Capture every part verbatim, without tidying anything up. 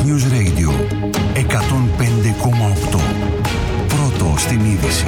Earth News Radio εκατόν πέντε κόμμα οκτώ. Πρώτο στην είδηση.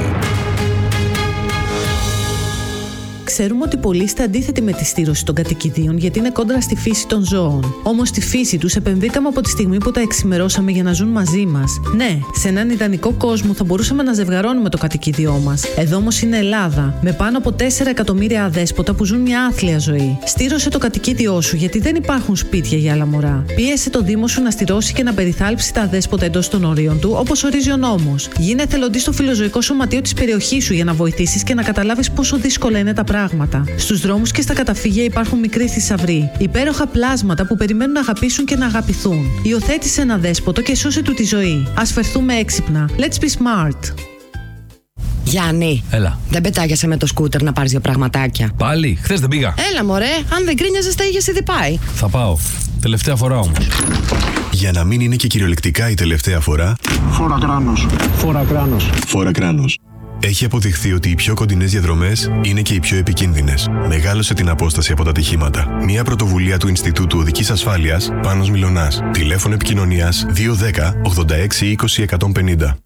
Ξέρουμε ότι πολλοί είστε αντίθετοι με τη στήρωση των κατοικιδίων γιατί είναι κόντρα στη φύση των ζώων. Όμως στη φύση τους επενδύκαμε από τη στιγμή που τα εξημερώσαμε για να ζουν μαζί μας. Ναι, σε έναν ιδανικό κόσμο θα μπορούσαμε να ζευγαρώνουμε το κατοικίδιό μας. Εδώ όμως είναι Ελλάδα, με πάνω από τέσσερα εκατομμύρια αδέσποτα που ζουν μια άθλια ζωή. Στήρωσε το κατοικίδιό σου γιατί δεν υπάρχουν σπίτια για άλλα μωρά. Πίεσε το Δήμο σου να στηρώσει και να περιθάλψει τα αδέσποτα εντός των ορίων του, όπως ορίζει ο νόμος. Γίνε εθελοντής στο φιλοζωικό σωματείο της περιοχής σου για να βοηθήσεις και να καταλάβεις πόσο δύσκολα είναι τα πράγματα. Στους δρόμους και στα καταφύγια υπάρχουν μικροί θησαυροί, υπέροχα πλάσματα που περιμένουν να αγαπήσουν και να αγαπηθούν. Υιοθέτησε ένα δέσποτο και σώσε του τη ζωή. Ας φερθούμε έξυπνα. Let's be smart. Γιάννη, έλα. Δεν πετάγεσαι με το σκούτερ να πάρεις δύο πραγματάκια? Πάλι, χθες δεν πήγα. Έλα μωρέ, αν δεν κρίνιαζες τα είχες ήδη πάει. Θα πάω. Τελευταία φορά όμως. Για να μην είναι και κυριολεκτικά η τελευταία φορά, Φόρα κράνος. Φόρα κράνος. Φόρα κράνος. Έχει αποδειχθεί ότι οι πιο κοντινές διαδρομές είναι και οι πιο επικίνδυνες. Μεγάλωσε την απόσταση από τα ατυχήματα. Μια πρωτοβουλία του Ινστιτούτου Οδικής Ασφάλειας, Πάνος Μιλωνάς. Τηλέφωνο επικοινωνίας δύο ένα μηδέν ογδόντα έξι είκοσι εκατόν πενήντα.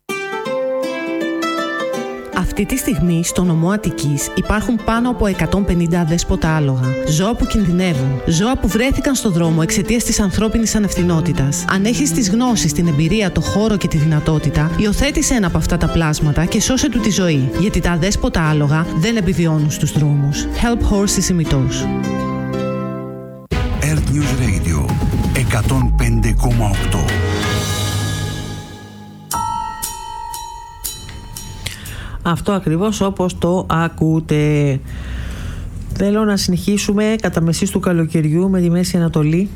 Αυτή τη στιγμή στο νομό Αττικής υπάρχουν πάνω από εκατόν πενήντα αδέσποτα άλογα. Ζώα που κινδυνεύουν. Ζώα που βρέθηκαν στο δρόμο εξαιτίας της ανθρώπινης ανευθυνότητας. Αν έχεις τις γνώσεις, την εμπειρία, το χώρο και τη δυνατότητα, υιοθέτησε ένα από αυτά τα πλάσματα και σώσε του τη ζωή. Γιατί τα αδέσποτα άλογα δεν επιβιώνουν στους δρόμους. Help Horses ημιτός. Earth News Radio εκατόν πέντε κόμμα οκτώ. Αυτό ακριβώς όπως το ακούτε. Θέλω να συνεχίσουμε κατά μεσής του καλοκαιριού με τη Μέση Ανατολή.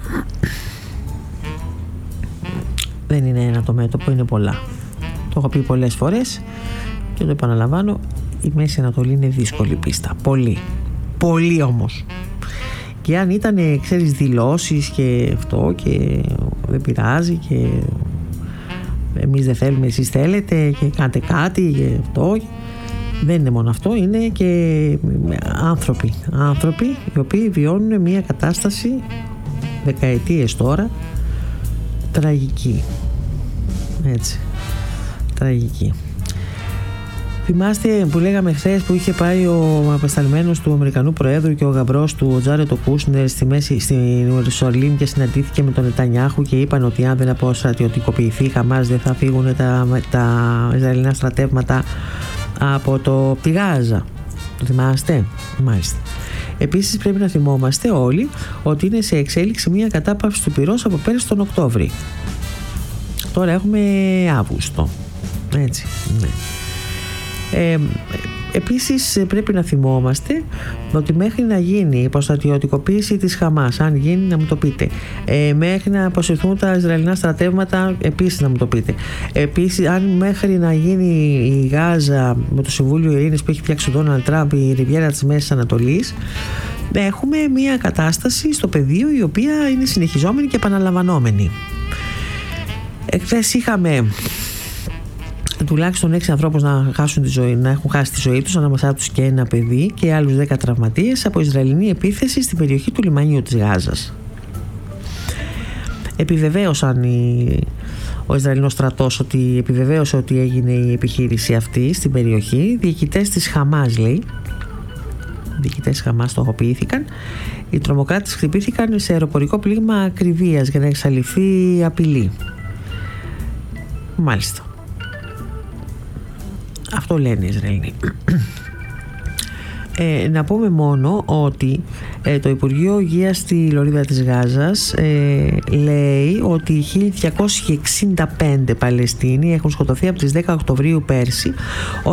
Δεν είναι ένα το μέτωπο, είναι πολλά. Το έχω πει πολλές φορές και το επαναλαμβάνω. Η Μέση Ανατολή είναι δύσκολη πίστα. Πολύ. Πολύ όμως. Και αν ήταν, ξέρεις, δηλώσεις και αυτό και δεν πειράζει και εμείς δεν θέλουμε, εσείς θέλετε και κάντε κάτι και αυτό. Δεν είναι μόνο αυτό, είναι και άνθρωποι άνθρωποι οι οποίοι βιώνουν μια κατάσταση δεκαετίες τώρα τραγική, έτσι, τραγική. Θυμάστε που λέγαμε χθες που είχε πάει ο απεσταλμένος του Αμερικανού Προέδρου και ο γαμπρός του, ο Τζάρετ ο Κούσνερ, στη μέση, στην Ιερουσαλήμ και συναντήθηκε με τον Νετανιάχου και είπαν ότι αν δεν αποστρατιωτικοποιηθεί η Χαμάς δεν θα φύγουν τα, τα Ισραηλινά στρατεύματα από το τη Γάζα. Το θυμάστε? Μάλιστα. Επίσης πρέπει να θυμόμαστε όλοι ότι είναι σε εξέλιξη μια κατάπαυση του πυρός από πέρυσι τον Οκτώβρη. Τώρα έχουμε Αύγουστο. Έτσι, ναι. Ε, επίσης πρέπει να θυμόμαστε ότι μέχρι να γίνει η υποστρατιωτικοποίηση της Χαμάς, αν γίνει να μου το πείτε, ε, μέχρι να αποσυρθούν τα Ισραηλινά στρατεύματα επίσης να μου το πείτε, επίσης αν μέχρι να γίνει η Γάζα με το Συμβούλιο Ειρήνης που έχει φτιάξει ο Ντόναλντ Τραμπ, η Ριβιέρα της Μέσης Ανατολής, έχουμε μια κατάσταση στο πεδίο η οποία είναι συνεχιζόμενη και επαναλαμβανόμενη. Εχθές είχαμε τουλάχιστον έξι ανθρώπους να, χάσουν τη ζωή, να έχουν χάσει τη ζωή τους, ανάμεσά τους και ένα παιδί και άλλους δέκα τραυματίες από Ισραηλινή επίθεση στην περιοχή του λιμανιού της Γάζας. Επιβεβαίωσαν οι, ο Ισραηλινός στρατός ότι επιβεβαίωσε ότι έγινε η επιχείρηση αυτή στην περιοχή. Διοικητές της Χαμάς, λέει, διοικητές της Χαμάς στοχοποιήθηκαν. Οι τρομοκράτες χτυπήθηκαν σε αεροπορικό πλήγμα ακριβίας για να εξαλειφθεί απειλή. Μάλιστα. Αυτό λένε οι Ισραηλοί. Ε, να πούμε μόνο ότι ε, το Υπουργείο Υγείας στη Λωρίδα της Γάζας ε, λέει ότι χίλια διακόσιοι εξήντα πέντε Παλαιστίνοι έχουν σκοτωθεί από τις δέκα Οκτωβρίου πέρσι